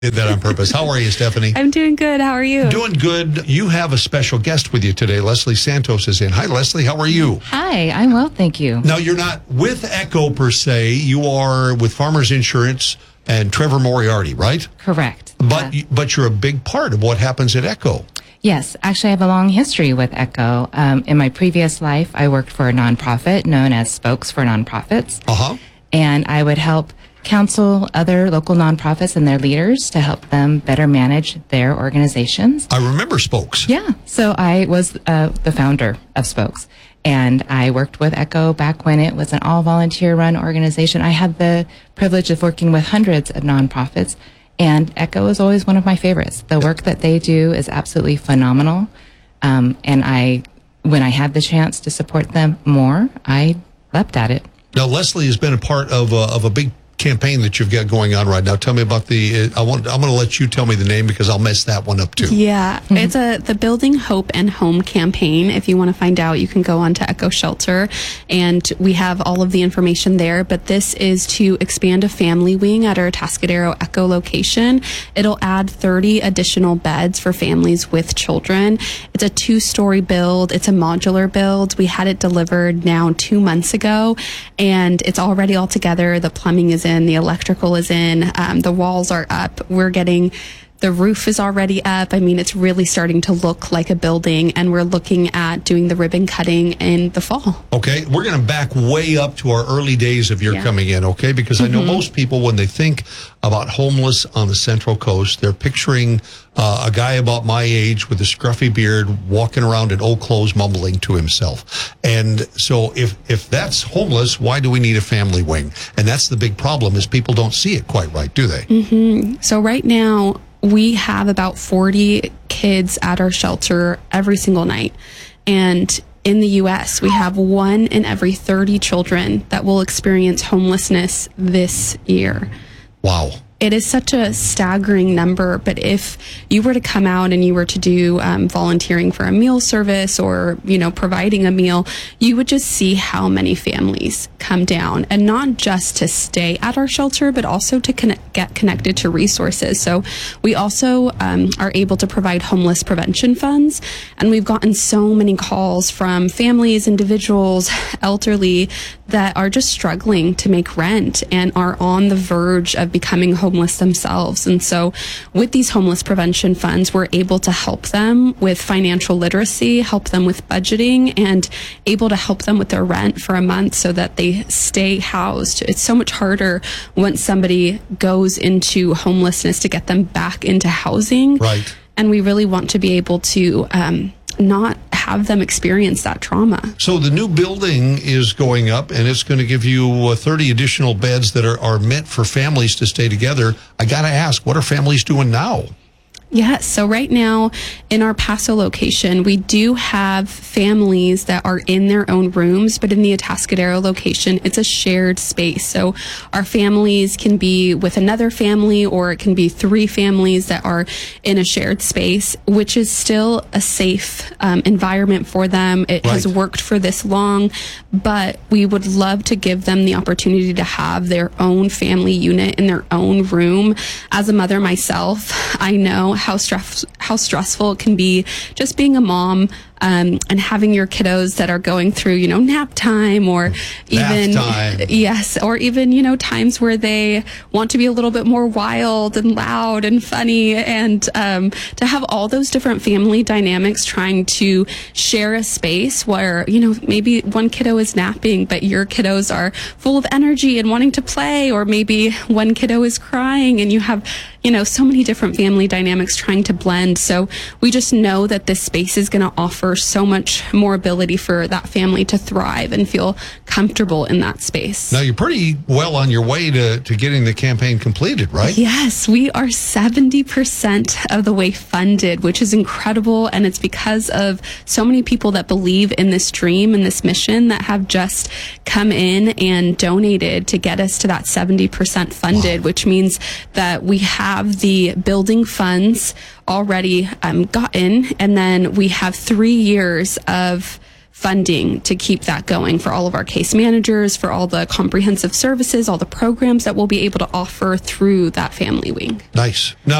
Did that on purpose. How are you, Stephanie? I'm doing good. How are you? Doing good. You have a special guest with you today. Leslie Santos is in. Hi, Leslie. How are you? Hi, I'm well, thank you. Now, you're not with Echo per se. You are with Farmers Insurance and Trevor Moriarty, right? Correct. But you're a big part of what happens at Echo. Yes, actually, I have a long history with Echo. In my previous life, I worked for a nonprofit known as Spokes for Nonprofits. And I would help counsel other local nonprofits and their leaders to help them better manage their organizations. I remember Spokes. Yeah. So I was the founder of Spokes. And I worked with Echo back when it was an all-volunteer run organization. I had the privilege of working with hundreds of nonprofits, and Echo is always one of my favorites. The work that they do is absolutely phenomenal. And when I had the chance to support them more, I leapt at it. Now, Leslie has been a part of a big campaign that you've got going on right now. Tell me about I'm going to let you tell me the name because I'll mess that one up too. Yeah, it's the Building Hope and Home campaign. If you want to find out, you can go on to Echo Shelter, and we have all of the information there. But this is to expand a family wing at our Atascadero Echo location. It'll add 30 additional beds for families with children. It's a 2-story build. It's a modular build. We had it delivered now 2 months ago, and it's already all together. The plumbing is in, the electrical is in, the walls are up. The roof is already up. I mean, it's really starting to look like a building, and we're looking at doing the ribbon cutting in the fall. Okay, we're going to back way up to our early days of your coming in, okay? Because I know most people, when they think about homeless on the Central Coast, they're picturing a guy about my age with a scruffy beard walking around in old clothes mumbling to himself. And so if that's homeless, why do we need a family wing? And that's the big problem, is people don't see it quite right, do they? So right now, we have about 40 kids at our shelter every single night. And in the U.S., we have 1 in every 30 children that will experience homelessness this year. Wow. It is such a staggering number, but if you were to come out and you were to do volunteering for a meal service or, providing a meal, you would just see how many families come down, and not just to stay at our shelter, but also to get connected to resources. So we also are able to provide homeless prevention funds, and we've gotten so many calls from families, individuals, elderly, that are just struggling to make rent and are on the verge of becoming homeless themselves. And so with these homeless prevention funds, we're able to help them with financial literacy, help them with budgeting, and able to help them with their rent for a month so that they stay housed. It's so much harder once somebody goes into homelessness to get them back into housing. Right. And we really want to be able to not have them experience that trauma. So the new building is going up, and it's going to give you 30 additional beds that are meant for families to stay together. I got to ask, what are families doing now? Yes. So right now in our Paso location, we do have families that are in their own rooms, but in the Atascadero location, it's a shared space. So our families can be with another family, or it can be 3 families that are in a shared space, which is still a safe environment for them. It has worked for this long, but we would love to give them the opportunity to have their own family unit in their own room. As a mother myself, I know how stressful it can be just being a mom and having your kiddos that are going through, nap time, or even times where they want to be a little bit more wild and loud and funny, and to have all those different family dynamics trying to share a space where, maybe one kiddo is napping, but your kiddos are full of energy and wanting to play, or maybe one kiddo is crying, and you have, so many different family dynamics trying to blend. So we just know that this space is going to offer so much more ability for that family to thrive and feel comfortable in that space. Now, you're pretty well on your way to getting the campaign completed, right? Yes, we are 70% of the way funded, which is incredible. And it's because of so many people that believe in this dream and this mission that have just come in and donated to get us to that 70% funded, which means that we have the building funds already gotten, and then we have 3 years of funding to keep that going for all of our case managers, for all the comprehensive services, all the programs that we'll be able to offer through that family wing. Nice. Now,